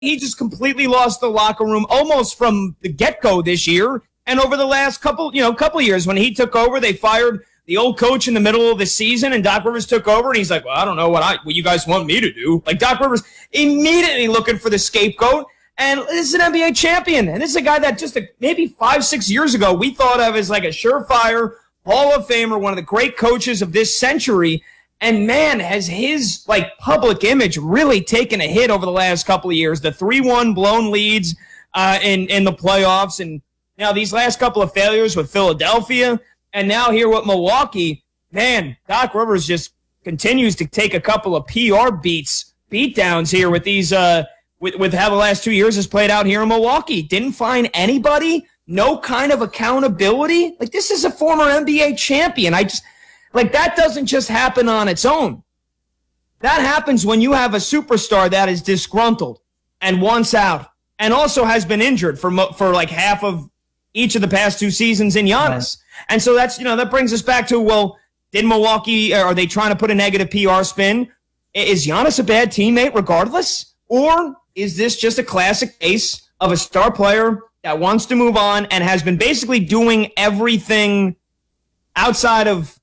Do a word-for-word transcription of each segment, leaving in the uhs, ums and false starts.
he just completely lost the locker room almost from the get-go this year. And over the last couple, you know, couple of years when he took over, they fired the old coach in the middle of the season, and Doc Rivers took over, and he's like, well, I don't know what I what you guys want me to do. Like, Doc Rivers immediately looking for the scapegoat, and this is an N B A champion. And this is a guy that just a, maybe five, six years ago we thought of as like a surefire Hall of Famer, one of the great coaches of this century. And, man, has his, like, public image really taken a hit over the last couple of years. The three one blown leads uh, in, in the playoffs, and now these last couple of failures with Philadelphia, and now here with Milwaukee. Man, Doc Rivers just continues to take a couple of P R beats, beatdowns here with these, uh, with, with how the last two years has played out here in Milwaukee. Didn't find anybody, no kind of accountability. Like, this is a former N B A champion. I just... Like, that doesn't just happen on its own. That happens when you have a superstar that is disgruntled and wants out and also has been injured for for like half of each of the past two seasons in Giannis. Right. And so that's, you know, that brings us back to, well, did Milwaukee, are they trying to put a negative P R spin? Is Giannis a bad teammate regardless? Or is this just a classic case of a star player that wants to move on and has been basically doing everything outside of,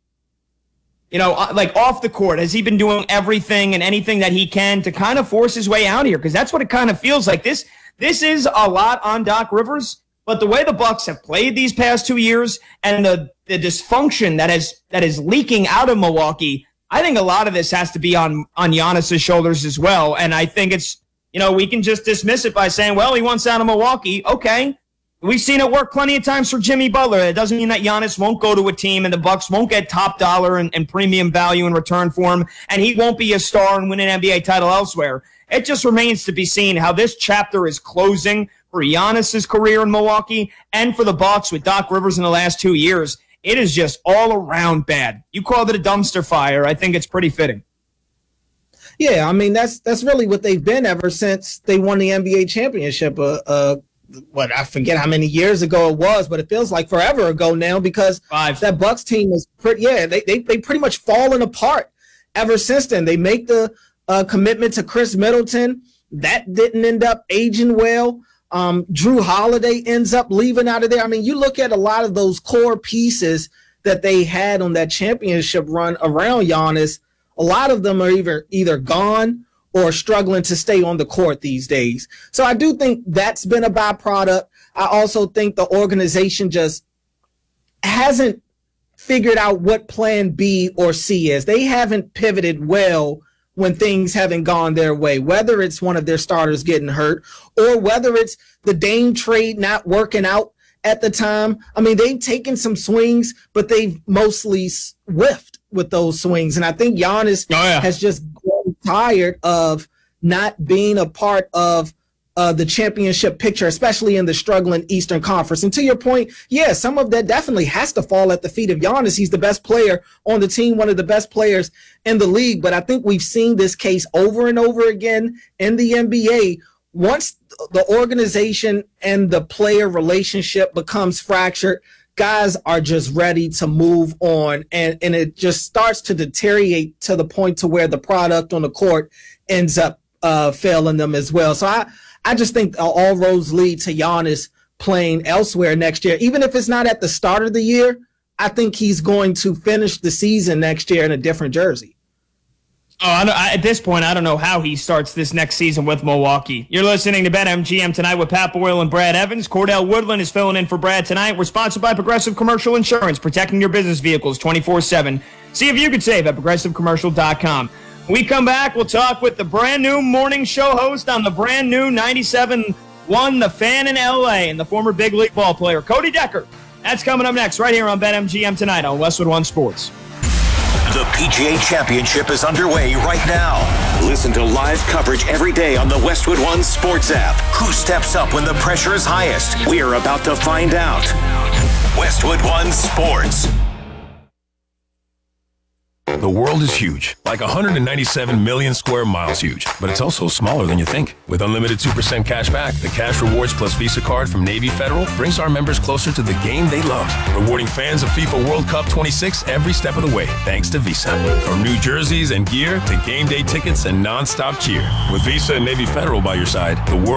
you know, like off the court? Has he been doing everything and anything that he can to kind of force his way out here? Because that's what it kind of feels like. This this is a lot on Doc Rivers, but the way the Bucks have played these past two years and the, the dysfunction that is that is leaking out of Milwaukee, I think a lot of this has to be on, on Giannis' shoulders as well. And I think it's, you know, we can just dismiss it by saying, well, he wants out of Milwaukee. Okay. We've seen it work plenty of times for Jimmy Butler. It doesn't mean that Giannis won't go to a team and the Bucks won't get top dollar and, and premium value in return for him, and he won't be a star and win an N B A title elsewhere. It just remains to be seen how this chapter is closing for Giannis's career in Milwaukee and for the Bucks with Doc Rivers in the last two years. It is just all around bad. You called it a dumpster fire. I think it's pretty fitting. Yeah, I mean, that's that's really what they've been ever since they won the N B A championship uh, uh what I forget how many years ago it was, but it feels like forever ago now because Five. that Bucks team is pretty, yeah, they, they, they pretty much fallen apart ever since then. They make the uh, commitment to Chris Middleton. That didn't end up aging well. Um, Drew Holiday ends up leaving out of there. I mean, you look at a lot of those core pieces that they had on that championship run around Giannis. A lot of them are either, either gone or struggling to stay on the court these days. So I do think that's been a byproduct. I also think the organization just hasn't figured out what plan B or C is. They haven't pivoted well when things haven't gone their way, whether it's one of their starters getting hurt or whether it's the Dame trade not working out at the time. I mean, they've taken some swings, but they've mostly whiffed with those swings. And I think Giannis oh, yeah. has just grown tired of not being a part of uh, the championship picture, especially in the struggling Eastern Conference. And to your point, yeah, some of that definitely has to fall at the feet of Giannis. He's the best player on the team, one of the best players in the league. But I think we've seen this case over and over again in the N B A. Once the organization and the player relationship becomes fractured, guys are just ready to move on, and, and it just starts to deteriorate to the point to where the product on the court ends up uh, failing them as well. So I, I just think all roads lead to Giannis playing elsewhere next year. Even if it's not at the start of the year, I think he's going to finish the season next year in a different jersey. Oh, I don't, I, at this point, I don't know how he starts this next season with Milwaukee. You're listening to BetMGM tonight with Pat Boyle and Brad Evans. Cordell Woodland is filling in for Brad tonight. We're sponsored by Progressive Commercial Insurance, protecting your business vehicles twenty-four seven. See if you can save at progressive commercial dot com. When we come back, we'll talk with the brand new morning show host on the brand new ninety-seven point one The Fan in L A and the former big league ball player, Cody Decker. That's coming up next right here on BetMGM tonight on Westwood One Sports. The P G A Championship is underway right now. Listen to live coverage every day on the Westwood One Sports app. Who steps up when the pressure is highest? We're about to find out. The world is huge, like one hundred ninety-seven million square miles huge, but it's also smaller than you think. With unlimited two percent cash back, the Cash Rewards Plus Visa card from Navy Federal brings our members closer to the game they love, rewarding fans of FIFA World Cup twenty-six every step of the way, thanks to Visa. From new jerseys and gear to game day tickets and non-stop cheer. With Visa and Navy Federal by your side, the world